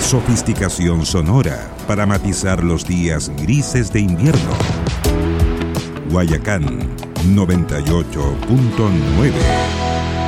Sofisticación sonora para matizar los días grises de invierno. Guayacán 98.9